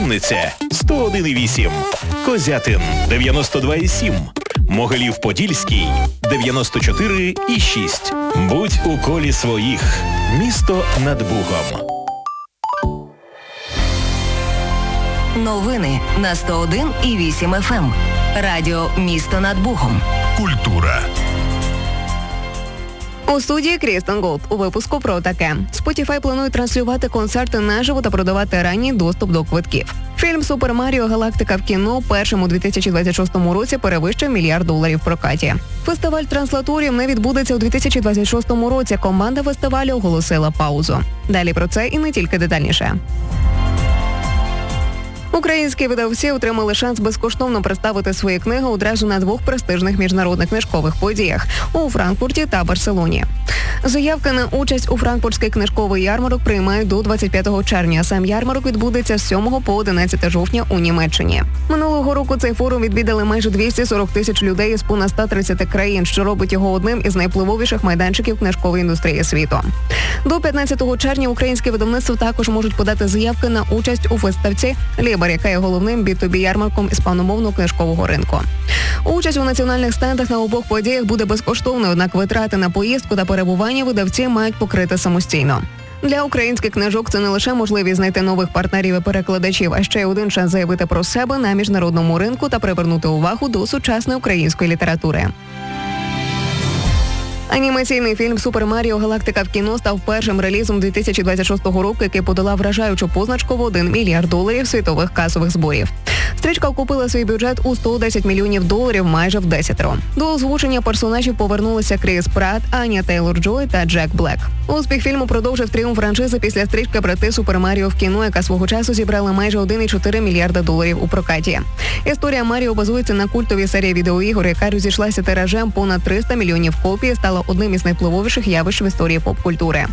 Вінниця 101,8, Козятин 92,7, Могилів-Подільський 94,6. Будь у колі своїх. Місто над Бугом. Новини на 101,8 FM. Радіо «Місто над Бугом». Культура. У студії Крістен Голд. У випуску про таке. Spotify планує транслювати концерти наживо та продавати ранній доступ до квитків. Фільм «Супер Маріо. Галактика» в кіно першим у 2026 році перевищив $1 мільярд в прокаті. Фестиваль «Транслаторіум» не відбудеться у 2026 році. Команда фестивалю оголосила паузу. Далі про це і не тільки детальніше. Українські видавці отримали шанс безкоштовно представити свої книги одразу на 2 престижних міжнародних книжкових подіях – у Франкфурті та Барселоні. Заявки на участь у Франкфуртський книжковий ярмарок приймають до 25 червня. Сам ярмарок відбудеться з 7 по 11 жовтня у Німеччині. Минулого року цей форум відвідали майже 240 тисяч людей із понад 130 країн, що робить його одним із найвпливовіших майданчиків книжкової індустрії світу. До 15 червня українські видавництва також можуть подати заявки на участь у виставці «Лібер», яка є головним B2B-ярмарком іспаномовного книжкового ринку. Участь у національних стендах на обох подіях буде безкоштовною, однак витрати на поїздку та перебування видавці мають покрити самостійно. Для українських книжок це не лише можливість знайти нових партнерів і перекладачів, а ще й один шанс заявити про себе на міжнародному ринку та привернути увагу до сучасної української літератури. Анімаційний фільм «Супер Маріо. Галактика» в кіно став першим релізом 2026 року, який подолав вражаючу позначку в $1 мільярд світових касових зборів. Стрічка окупила свій бюджет у $110 мільйонів, майже в 10-ро. До озвучення персонажів повернулися Кріс Пратт, Аня Тейлор-Джой та Джек Блек. Успіх фільму продовжив тріумф франшизи після стрічки «Брати Супер Маріо» в кіно, яка свого часу зібрала майже $1,4 мільярда у прокаті. Історія Маріо базується на культовій серії відеоігор, яка розійшлася тиражем понад 300 мільйонів копій, стала одним із найвпливовіших явищ в історії поп-культури.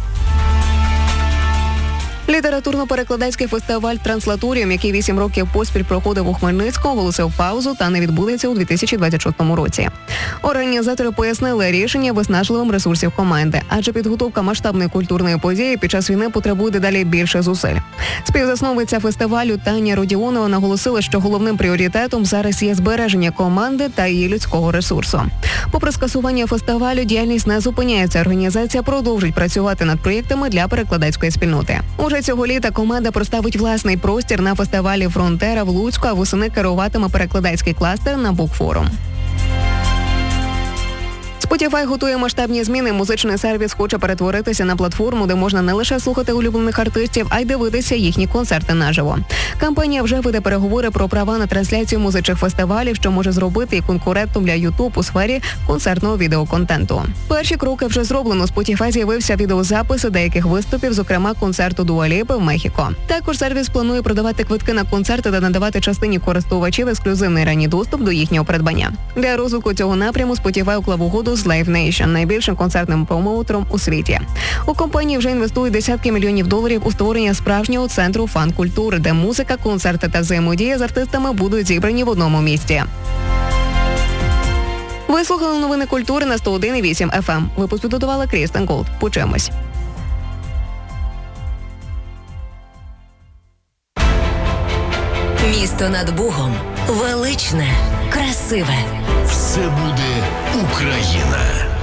Літературно-перекладацький фестиваль «Транслаторіум», який 8 років поспіль проходив у Хмельницькому, оголосив паузу та не відбудеться у 2026 році. Організатори пояснили рішення виснажливим ресурсів команди, адже підготовка масштабної культурної події під час війни потребує дедалі більше зусиль. Співзасновниця фестивалю Таня Родіонова наголосила, що головним пріоритетом зараз є збереження команди та її людського ресурсу. Попри скасування фестивалю, діяльність не зупиняється. Організація продовжить працювати над проєктами для перекладацької спільноти. Уже цього літа команда проставить власний простір на фестивалі «Фронтера» в Луцьку, а восени керуватиме перекладацький кластер на Букфорум. Spotify готує масштабні зміни. Музичний сервіс хоче перетворитися на платформу, де можна не лише слухати улюблених артистів, а й дивитися їхні концерти наживо. Компанія вже веде переговори про права на трансляцію музичних фестивалів, що може зробити і конкурентом для YouTube у сфері концертного відеоконтенту. Перші кроки вже зроблено. Spotify з'явився відеозаписи деяких виступів, зокрема концерту Дуа Ліпи в Мехіко. Також сервіс планує продавати квитки на концерти та надавати частині користувачів ексклюзивний ранній доступ до їхнього придбання. Для розвитку цього напряму Spotify уклав угоду з Live Nation, найбільшим концертним промоутером у світі. У компанії вже інвестують десятки мільйонів доларів у створення справжнього центру фан-культури, де музика, концерти та взаємодія з артистами будуть зібрані в одному місці. Ви слухали новини культури на 101,8 FM. Випуск підготувала Крістен Голд. Почуємось. Місто над Бугом. Величне, красиве. Все буде Україна.